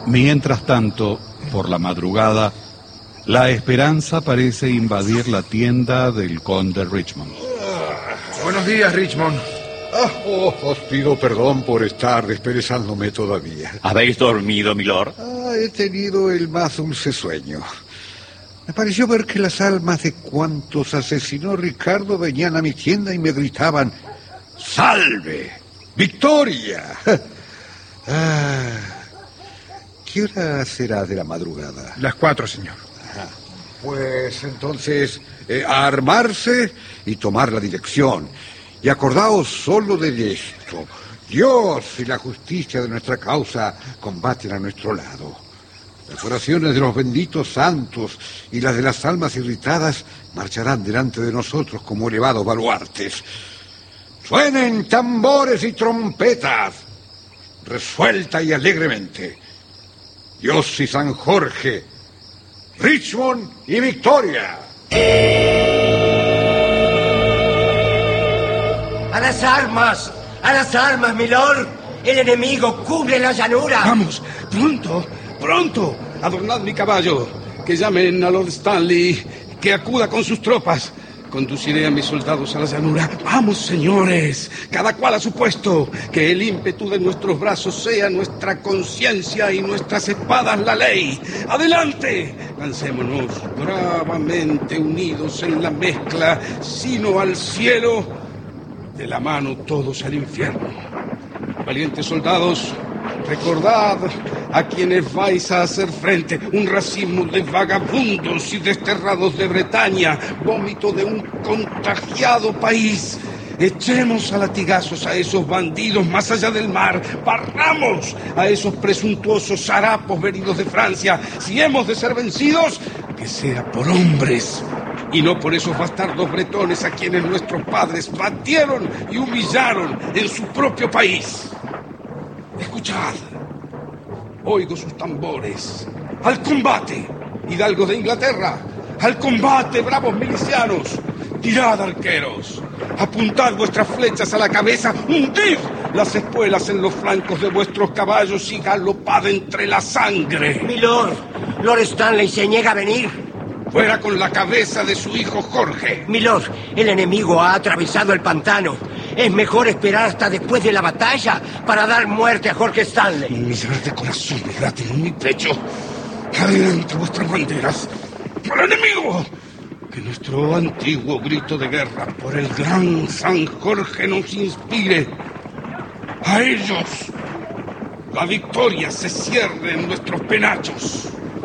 Mientras tanto, por la madrugada, la esperanza parece invadir la tienda del conde Richmond. Buenos días, Richmond. Os pido perdón por estar desperezándome todavía. ¿Habéis dormido, milord? He tenido el más dulce sueño. Me pareció ver que las almas de cuantos asesinó Ricardo venían a mi tienda y me gritaban: ¡Salve! ¡Victoria! ¿Qué hora será de la madrugada? Las 4, señor. Pues entonces, a armarse y tomar la dirección. Y acordaos solo de esto: Dios y la justicia de nuestra causa combaten a nuestro lado. Las oraciones de los benditos santos y las de las almas irritadas marcharán delante de nosotros como elevados baluartes. ¡Suenen tambores y trompetas! Resuelta y alegremente. Dios y San Jorge, Richmond y Victoria. ¡A las armas! ¡A las armas, milord! ¡El enemigo cubre la llanura! ¡Vamos! ¡Pronto! ¡Pronto! Adornad mi caballo. Que llamen a Lord Stanley. Que acuda con sus tropas. Conduciré a mis soldados a la llanura. ¡Vamos, señores! Cada cual a su puesto. Que el ímpetu de nuestros brazos sea nuestra conciencia y nuestras espadas la ley. ¡Adelante! Lancémonos bravamente unidos en la mezcla, sino al cielo, de la mano todos al infierno. Valientes soldados, recordad a quienes vais a hacer frente: un racimo de vagabundos y desterrados de Bretaña, vómito de un contagiado país. Echemos a latigazos a esos bandidos más allá del mar, barramos a esos presuntuosos harapos venidos de Francia. Si hemos de ser vencidos, que sea por hombres, y no por esos bastardos bretones a quienes nuestros padres batieron y humillaron en su propio país. Escuchad, oigo sus tambores. ¡Al combate, hidalgos de Inglaterra! ¡Al combate, bravos milicianos! ¡Tirad, arqueros! ¡Apuntad vuestras flechas a la cabeza! ¡Hundid las espuelas en los flancos de vuestros caballos y galopad entre la sangre! Milord, Lord Stanley se niega a venir. ¡Fuera con la cabeza de su hijo Jorge! Milord, el enemigo ha atravesado el pantano. Es mejor esperar hasta después de la batalla para dar muerte a Jorge Stanley. Miserable corazón me late en mi pecho. Adelante vuestras banderas. ¡Por el enemigo! Que nuestro antiguo grito de guerra por el gran San Jorge nos inspire. ¡A ellos! La victoria se cierne en nuestros penachos.